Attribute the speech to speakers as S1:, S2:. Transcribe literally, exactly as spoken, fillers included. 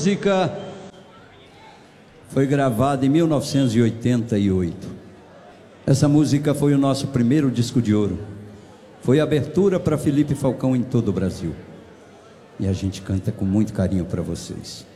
S1: música foi gravada em mil novecentos e oitenta e oito. Essa música foi o nosso primeiro disco de ouro. Foi abertura para Felipe Falcão em todo o Brasil. E a gente canta com muito carinho para vocês.